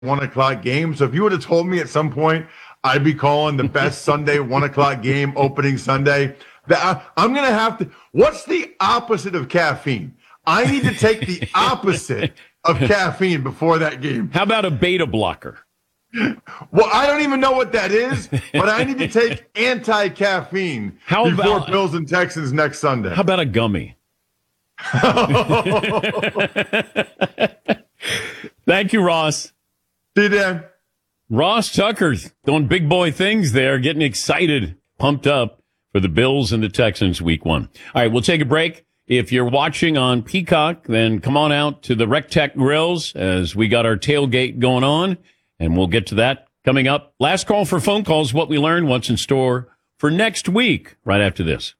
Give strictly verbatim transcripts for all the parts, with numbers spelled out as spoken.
one o'clock game. So if you would have told me at some point I'd be calling the best Sunday one o'clock game opening Sunday, that I'm going to have to. What's the opposite of caffeine? I need to take the opposite of caffeine before that game. How about a beta blocker? Well, I don't even know what that is, but I need to take anti-caffeine How before about, Bills and Texans next Sunday. How about a gummy? Thank you, Ross. See you, Dan. Ross Tucker doing big boy things there, getting excited, pumped up for the Bills and the Texans week one. All right, we'll take a break. If you're watching on Peacock, then come on out to the RecTech Grills as we got our tailgate going on, and we'll get to that coming up. Last call for phone calls, what we learned, what's in store for next week, right after this.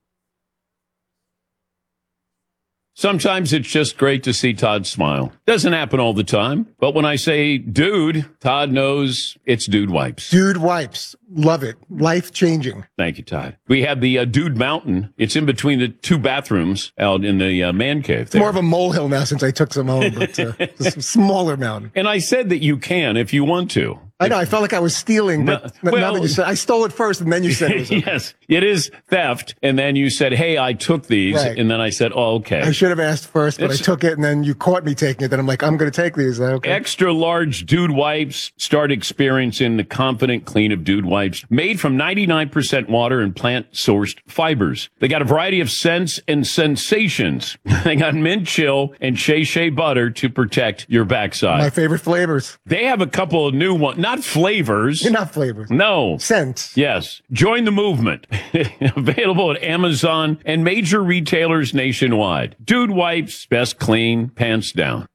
Sometimes it's just great to see Todd smile. Doesn't happen all the time, but when I say dude, Todd knows it's Dude Wipes. Dude Wipes. Love it. Life-changing. Thank you, Todd. We have the uh, Dude Mountain. It's in between the two bathrooms out in the uh, man cave. It's more of a molehill now since I took some home, but uh, it's a smaller mountain. And I said that you can if you want to. I know. I felt like I was stealing, but no, well, now that you said, I stole it first, and then you said it was okay. Yes, it is theft. And then you said, hey, I took these. Right. And then I said, oh, okay. I should have asked first, but it's, I took it, and then you caught me taking it. Then I'm like, I'm going to take these. Okay. Extra large Dude Wipes. Start experiencing the confident clean of Dude Wipes. Made from ninety-nine percent water and plant-sourced fibers. They got a variety of scents and sensations. They got mint chill and Shea Shea butter to protect your backside. My favorite flavors. They have a couple of new ones. Not flavors. You're not flavors. No. Scents. Yes. Join the movement. Available at Amazon and major retailers nationwide. Dude Wipes, best clean, pants down.